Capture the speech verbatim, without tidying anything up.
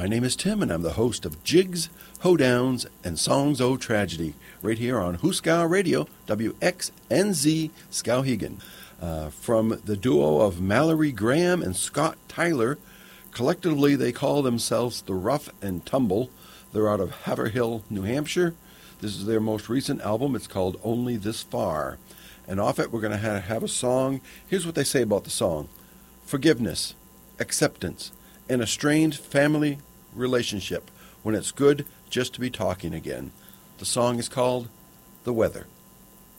My name is Tim, and I'm the host of Jigs, Hoedowns, and Songs O Tragedy, right here on Hooskow Radio, W X N Z Skowhegan. Uh, from the duo of Mallory Graham and Scott Tyler, collectively they call themselves the Rough and Tumble. They're out of Haverhill, New Hampshire. This is their most recent album. It's called Only This Far. And off it, we're going to have, have a song. Here's what they say about the song. Forgiveness, acceptance, and a strained family relationship when it's good just to be talking again. The song is called The Weather.